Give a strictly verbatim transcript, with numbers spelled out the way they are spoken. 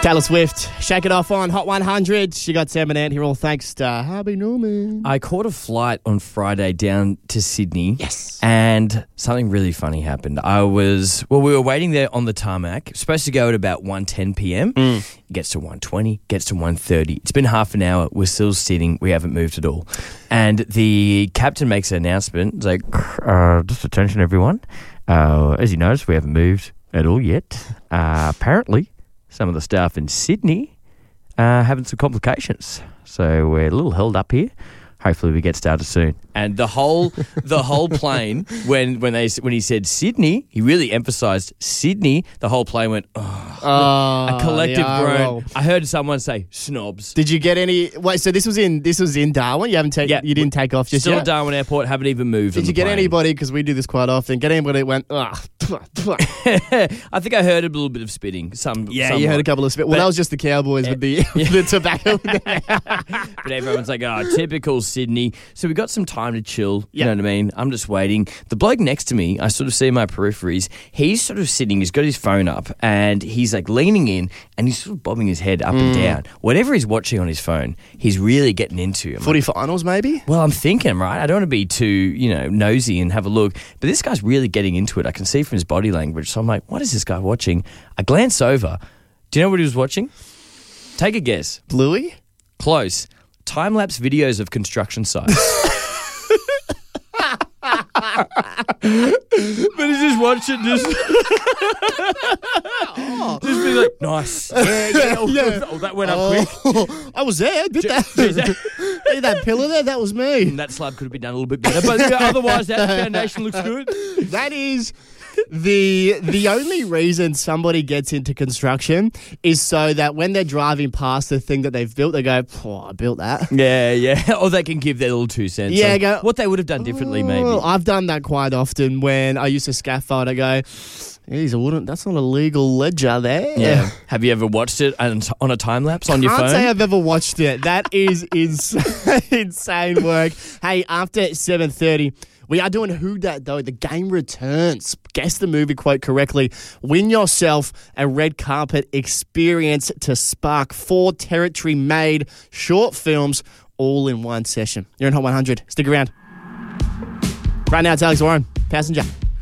Taylor Swift, Shake It Off on Hot one hundred. She got Sam and Ant here all thanks to Harvey Norman. I caught a flight on Friday down to Sydney. Yes. And something really funny happened. I was, well, we were waiting there on the tarmac. Supposed to go at about one ten p.m. Mm. It gets to one twenty, gets to one thirty. It's been half an hour. We're still sitting. We haven't moved at all. And the captain makes an announcement. It's like, uh, just attention, everyone. Uh, as you notice, we haven't moved at all yet. Uh, apparently, some of the staff in Sydney uh, having some complications. So we're a little held up here. Hopefully we get started soon. And the whole the whole plane, when when they when he said Sydney, he really emphasised Sydney. The whole plane went, oh, oh a collective yeah, groan. well. I heard someone say snobs. Did you get any? Wait, so this was in this was in Darwin. You haven't taken. Yeah, you didn't take off just still yet. at Darwin Airport. Haven't even moved. Did on you the get plane. anybody? Because we do this quite often. Get anybody that went? Ugh. I think I heard a little bit of spitting. Some yeah, somewhat. you heard a couple of spit. Well, But- that was just the Cowboys Yeah. with the Yeah. the tobacco. But everyone's like, oh, typical Sydney. So we got some time to chill. You Yeah. know what I mean? I'm just waiting. The bloke next to me, I sort of see my peripheries. He's sort of sitting, he's got his phone up, and he's like leaning in, and he's sort of bobbing his head up and down. Whatever he's watching on his phone, he's really getting into. I'm Footy finals, maybe. well, I'm thinking, right? I don't want to be too, you know, nosy and have a look. But this guy's really getting into it. I can see from his body language. So I'm like, what is this guy watching? I glance over. Do you know what he was watching? Take a guess. Bluey. Close. Time-lapse videos of construction sites. But he's just watching, just, just be like, nice. Yeah, yeah, oh, Yeah. oh, that went up quick. Oh, I was there. Did that? Geez, that- See that pillar there? That was me. That slab could have been done a little bit better, but yeah, otherwise that foundation looks good. That is the the only reason somebody gets into construction is so that when they're driving past the thing that they've built, they go, "Oh, I built that." Yeah, yeah. Or they can give their little two cents. Yeah, on go- what they would have done differently, maybe. Oh, I've done that quite often when I used to scaffold. I go, "Geez, I wouldn't. That's not a legal ledger there." Yeah. Have you ever watched it on on a time lapse on your Can't phone? say I've ever watched it. That is insane, insane work. Hey, after seven thirty, we are doing Who Dat though. The game returns. Guess the movie quote correctly. Win yourself a red carpet experience to spark four territory-made short films all in one session. You're in Hot one hundred. Stick around. Right now, it's Alex Warren, Passenger.